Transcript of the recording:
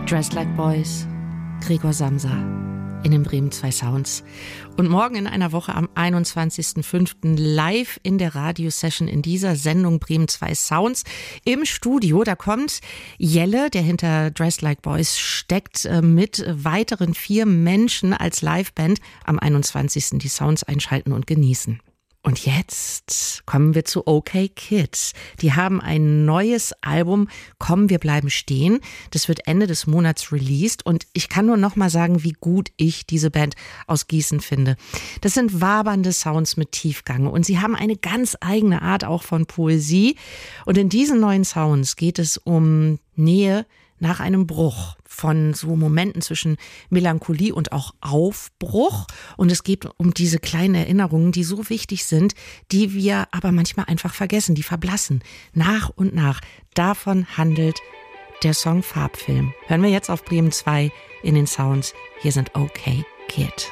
Dressed Like Boys, Gregor Samsa in den Bremen 2 Sounds. Und morgen in einer Woche am 21.05. live in der Radiosession in dieser Sendung Bremen 2 Sounds im Studio. Da kommt Jelle, der hinter Dressed Like Boys steckt, mit weiteren 4 Menschen als Liveband am 21. die Sounds einschalten und genießen. Und jetzt kommen wir zu OK Kids. Die haben ein neues Album, Komm, wir bleiben stehen. Das wird Ende des Monats released und ich kann nur noch mal sagen, wie gut ich diese Band aus Gießen finde. Das sind wabernde Sounds mit Tiefgang und sie haben eine ganz eigene Art auch von Poesie. Und in diesen neuen Sounds geht es um Nähe nach einem Bruch, von so Momenten zwischen Melancholie und auch Aufbruch. Und es geht um diese kleinen Erinnerungen, die so wichtig sind, die wir aber manchmal einfach vergessen, die verblassen. Nach und nach. Davon handelt der Song Farbfilm. Hören wir jetzt auf Bremen 2 in den Sounds. Hier sind OK Kid.